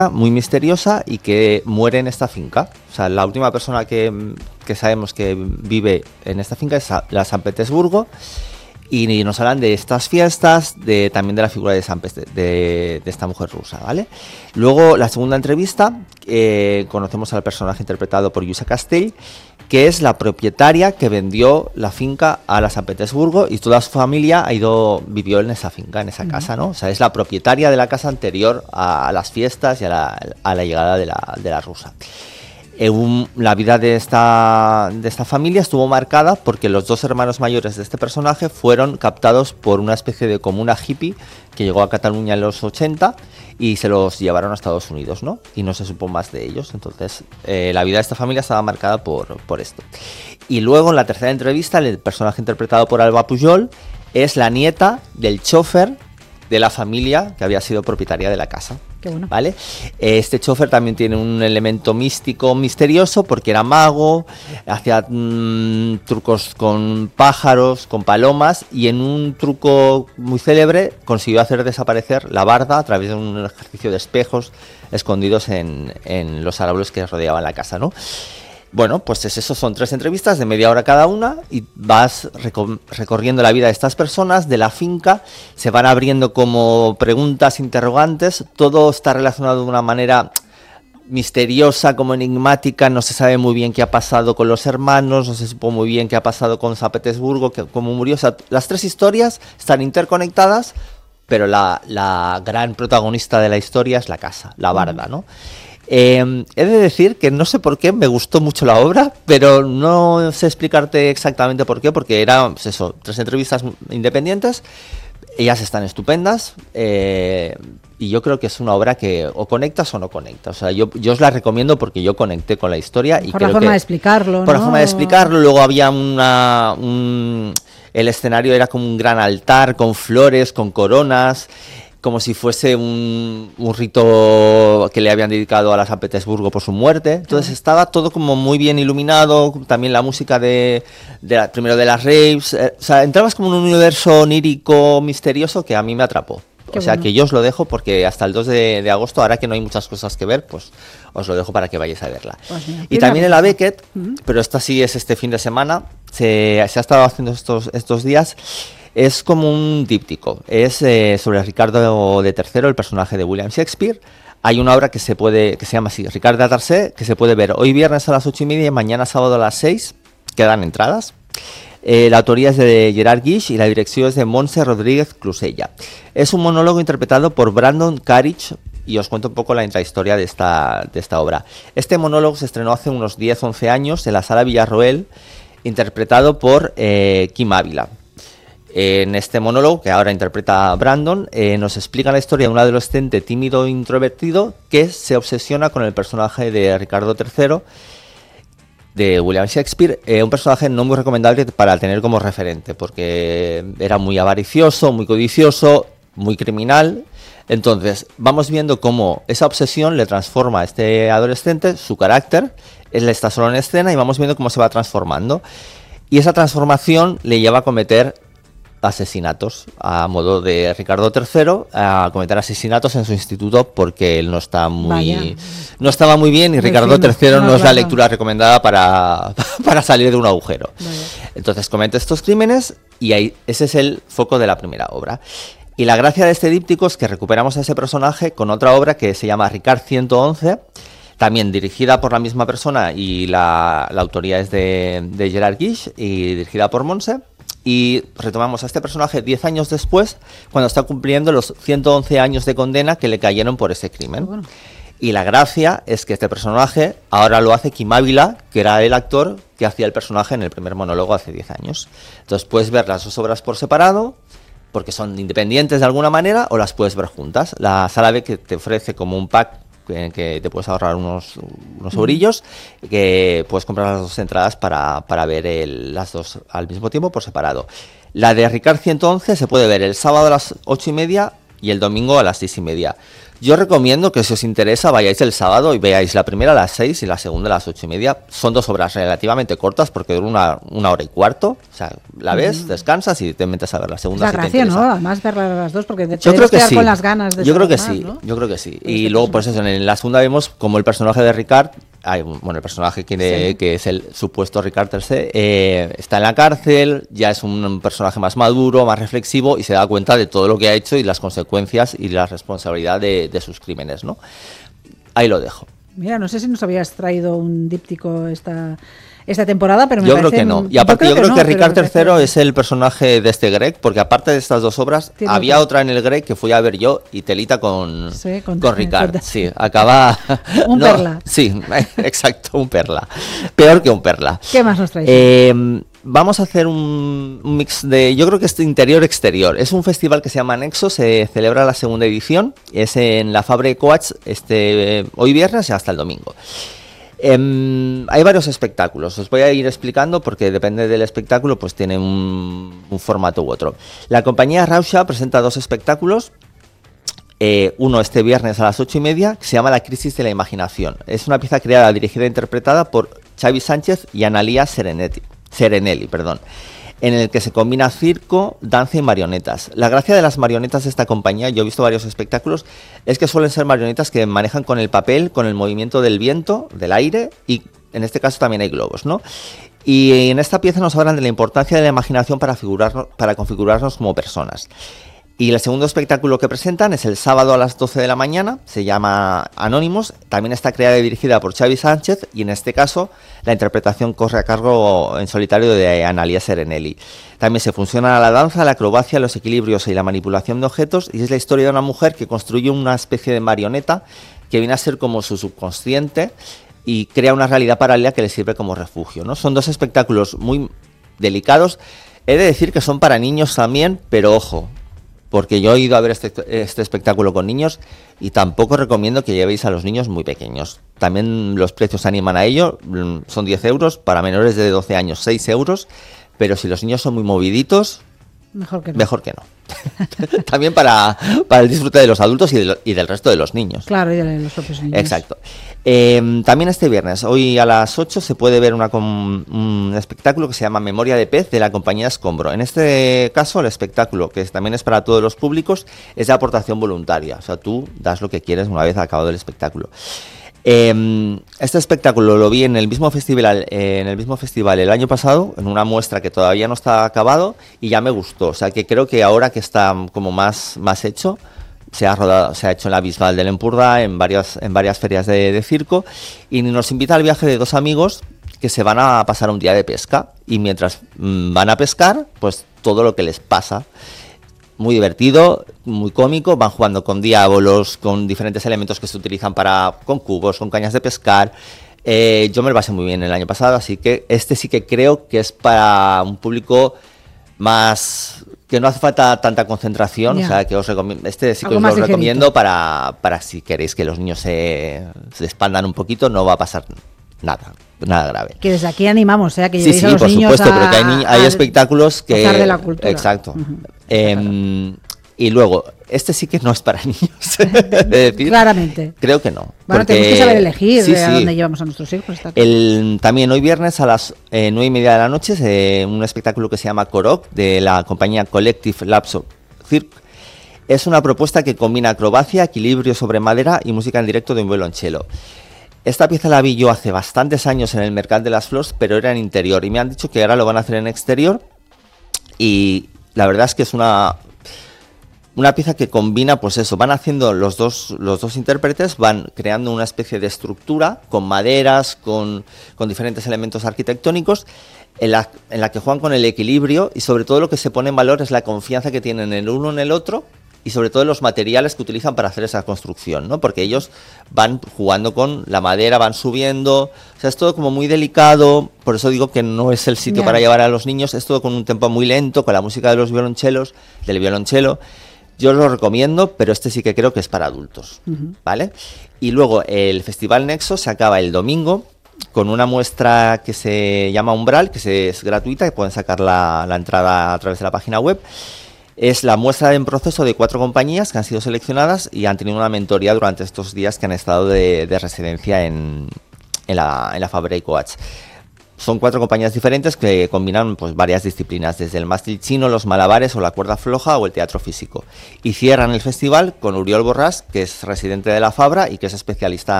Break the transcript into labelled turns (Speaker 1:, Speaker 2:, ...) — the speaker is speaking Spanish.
Speaker 1: muy misteriosa y que muere en esta finca. O sea, la última persona que sabemos que vive en esta finca es la San Petersburgo. Y nos hablan de estas fiestas, también de la figura de de esta mujer rusa, ¿vale? Luego, la segunda entrevista, conocemos al personaje interpretado por Lluïsa Castell, que es la propietaria que vendió la finca a la San Petersburgo y toda su familia vivió en esa finca, en esa casa, ¿no? O sea, es la propietaria de la casa anterior a las fiestas y a la llegada de la rusa. La vida de esta familia estuvo marcada porque los dos hermanos mayores de este personaje fueron captados por una especie de comuna hippie que llegó a Cataluña en los 80 y se los llevaron a Estados Unidos, ¿no? Y no se supo más de ellos. Entonces, la vida de esta familia estaba marcada por esto. Y luego, en la tercera entrevista, el personaje interpretado por Alba Pujol es la nieta del chofer de la familia que había sido propietaria de la casa.
Speaker 2: Qué bueno.
Speaker 1: ¿Vale? Este chofer también tiene un elemento místico, misterioso, porque era mago, hacía trucos con pájaros, con palomas, y en un truco muy célebre consiguió hacer desaparecer la barda a través de un ejercicio de espejos escondidos en los árboles que rodeaban la casa, ¿no? Bueno, pues eso, son 3 entrevistas de media hora cada una y vas recorriendo la vida de estas personas, de la finca, se van abriendo como preguntas, interrogantes, todo está relacionado de una manera misteriosa, como enigmática, no se sabe muy bien qué ha pasado con los hermanos, no se supo muy bien qué ha pasado con San Petersburgo, cómo murió, o sea, las 3 historias están interconectadas, pero la gran protagonista de la historia es la casa, la barda, ¿no? He de decir que no sé por qué me gustó mucho la obra, pero no sé explicarte exactamente por qué, porque eran, pues eso, 3 entrevistas independientes, ellas están estupendas, y yo creo que es una obra que o conectas o no conectas. O sea, yo os la recomiendo porque yo conecté con la historia. Y
Speaker 2: por la forma de explicarlo,
Speaker 1: por la forma de explicarlo, luego había el escenario era como un gran altar con flores, con coronas, como si fuese un rito que le habían dedicado a la San Petersburgo por su muerte. Entonces estaba todo como muy bien iluminado, también la música primero de las raves, o sea, entrabas como en un universo onírico misterioso que a mí me atrapó. O sea, que yo os lo dejo porque hasta el 2 de agosto, ahora que no hay muchas cosas que ver, pues os lo dejo para que vayáis a verla. Pues mira, y también en la Beckett, pero esta sí es este fin de semana, se ha estado haciendo estos días. Es como un díptico, es sobre Ricardo de III, el personaje de William Shakespeare. Hay una obra que se llama así, Ricard de Tarsay, que se puede ver hoy viernes a las 8:30 y mañana sábado a las 6, quedan entradas. La autoría es de Gerard Guix y la dirección es de Montse Rodríguez Clusella. Es un monólogo interpretado por Brandon Carriage y os cuento un poco la intrahistoria de esta obra. Este monólogo se estrenó hace unos 10-11 años en la Sala Villarroel, interpretado por Kim Ávila. En este monólogo, que ahora interpreta Brandon, nos explica la historia de un adolescente tímido e introvertido que se obsesiona con el personaje de Ricardo III, de William Shakespeare, un personaje no muy recomendable para tener como referente, porque era muy avaricioso, muy codicioso, muy criminal. Entonces, vamos viendo cómo esa obsesión le transforma a este adolescente, su carácter, él está solo en escena y vamos viendo cómo se va transformando. Y esa transformación le lleva a cometer asesinatos, a modo de Ricardo III, a cometer asesinatos en su instituto porque él no estaba muy bien y Ricardo III no es la lectura recomendada para salir de un agujero. Entonces comete estos crímenes y ese es el foco de la primera obra. Y la gracia de este díptico es que recuperamos a ese personaje con otra obra que se llama Ricard 111, también dirigida por la misma persona y la autoría es de Gerard Guix y dirigida por Montse. Y retomamos a este personaje 10 años después, cuando está cumpliendo los 111 años de condena que le cayeron por ese crimen. Bueno. Y la gracia es que este personaje ahora lo hace Kim Ávila, que era el actor que hacía el personaje en el primer monólogo hace 10 años. Entonces puedes ver las 2 obras por separado, porque son independientes de alguna manera, o las puedes ver juntas. La Sala B que te ofrece como un pack que te puedes ahorrar unos eurillos, que puedes comprar las 2 entradas para ver las 2 al mismo tiempo por separado. La de Ricard 111 se puede ver el sábado a las 8:30 y el domingo a las 6:30. Yo recomiendo que si os interesa vayáis el sábado y veáis la primera a las 6 y la segunda a las 8:30. Son 2 obras relativamente cortas porque duran una hora y cuarto. O sea, la ves, descansas y te metes a ver la segunda.
Speaker 2: Es la gracia, ¿no? Además verlas las dos porque
Speaker 1: yo creo que sí.
Speaker 2: Con las ganas de
Speaker 1: yo creo que
Speaker 2: más,
Speaker 1: sí,
Speaker 2: ¿no?
Speaker 1: yo creo que sí. Y luego, pues eso, en la segunda vemos como el personaje de Ricard, el personaje que es el supuesto Ricard III, está en la cárcel, ya es un personaje más maduro, más reflexivo y se da cuenta de todo lo que ha hecho y las consecuencias y la responsabilidad de sus crímenes, ¿no? Ahí lo dejo.
Speaker 2: Mira, no sé si nos habías traído un díptico esta temporada, pero
Speaker 1: yo creo que no. Y aparte yo creo que Ricard III es el personaje de este Greg, porque aparte de estas 2 obras, había otra en el Greg que fui a ver yo y telita con Ricard. Sí, acaba...
Speaker 2: Perla.
Speaker 1: Sí, exacto, un perla. Peor que un perla.
Speaker 2: ¿Qué más nos traes?
Speaker 1: Vamos a hacer un mix de... Yo creo que es interior-exterior. Es un festival que se llama Nexo, se celebra la segunda edición. Es en la Fabre Coats hoy viernes y hasta el domingo. Hay varios espectáculos, os voy a ir explicando porque depende del espectáculo, pues tiene un formato u otro. La compañía Rausha presenta 2 espectáculos, uno este viernes a las 8:30, que se llama La crisis de la imaginación. Es una pieza creada, dirigida e interpretada por Xavi Sánchez y Analía Serenelli, en el que se combina circo, danza y marionetas. La gracia de las marionetas de esta compañía, yo he visto varios espectáculos, es que suelen ser marionetas que manejan con el papel, con el movimiento del viento, del aire, y en este caso también hay globos, ¿no? Y en esta pieza nos hablan de la importancia de la imaginación para configurarnos como personas. Y el segundo espectáculo que presentan es el sábado a las 12 de la mañana, se llama Anónimos, también está creada y dirigida por Xavi Sánchez y en este caso la interpretación corre a cargo en solitario de Analía Serenelli. También se fusiona la danza, la acrobacia, los equilibrios y la manipulación de objetos y es la historia de una mujer que construye una especie de marioneta que viene a ser como su subconsciente y crea una realidad paralela que le sirve como refugio, ¿no? Son 2 espectáculos muy delicados, he de decir que son para niños también, pero ojo, porque yo he ido a ver este espectáculo con niños y tampoco recomiendo que llevéis a los niños muy pequeños. También los precios animan a ello, son 10 euros, para menores de 12 años 6 euros, pero si los niños son muy moviditos, mejor que no. También para el disfrute de los adultos y del resto de los niños.
Speaker 2: Claro, y de los propios niños.
Speaker 1: Exacto. También este viernes, hoy a las 8, se puede ver un espectáculo que se llama Memoria de Pez de la compañía Escombro. En este caso, el espectáculo, que también es para todos los públicos, es de aportación voluntaria. O sea, tú das lo que quieres una vez acabado el espectáculo. Este espectáculo lo vi en el mismo festival el año pasado, en una muestra que todavía no está acabado y ya me gustó. O sea que creo que ahora que está como más hecho, se ha hecho en la Bisbal del Empurdá, en varias ferias de circo, y nos invita al viaje de 2 amigos que se van a pasar un día de pesca y mientras van a pescar, pues todo lo que les pasa. Muy divertido, muy cómico, van jugando con diábolos, con diferentes elementos que se utilizan con cubos, con cañas de pescar. Yo me lo pasé muy bien el año pasado, así que este sí que creo que es para un público más... que no hace falta tanta concentración, o sea que os recomiendo, este sí que os lo recomiendo para si queréis que los niños se expandan un poquito, no va a pasar nada grave.
Speaker 2: Que desde aquí animamos, que llevéis a los
Speaker 1: por
Speaker 2: niños
Speaker 1: supuesto, pero que hay espectáculos que...
Speaker 2: de la cultura.
Speaker 1: Exacto. Y luego, este sí que no es para niños. Es decir,
Speaker 2: claramente.
Speaker 1: Creo que no.
Speaker 2: Bueno, tenemos que saber elegir a dónde llevamos a nuestros hijos.
Speaker 1: También hoy viernes a las 9:30 de la noche, un espectáculo que se llama Korok, de la compañía Collective Lapso Cirque. Es una propuesta que combina acrobacia, equilibrio sobre madera y música en directo de un violonchelo. Esta pieza la vi yo hace bastantes años en el Mercat de las Flors, pero era en interior. Y me han dicho que ahora lo van a hacer en exterior. Y la verdad es que es una pieza que combina, pues eso, van haciendo los dos intérpretes, van creando una especie de estructura con maderas, con diferentes elementos arquitectónicos, en la que juegan con el equilibrio y sobre todo lo que se pone en valor es la confianza que tienen el uno en el otro y sobre todo los materiales que utilizan para hacer esa construcción, ¿no? Porque ellos van jugando con la madera, van subiendo, o sea, es todo como muy delicado, por eso digo que no es el sitio para llevar a los niños, es todo con un tempo muy lento, con la música de los violonchelos, del violonchelo. Yo os lo recomiendo, pero este sí que creo que es para adultos, ¿vale? Y luego el Festival Nexo se acaba el domingo con una muestra que se llama Umbral, que es gratuita, que pueden sacar la entrada a través de la página web. Es la muestra en proceso de 4 compañías que han sido seleccionadas y han tenido una mentoría durante estos días que han estado de residencia en la Fabra y Coats. Son 4 compañías diferentes que combinan pues varias disciplinas, desde el mástil chino, los malabares o la cuerda floja o el teatro físico. Y cierran el festival con Uriol Borràs, que es residente de la Fabra y que es especialista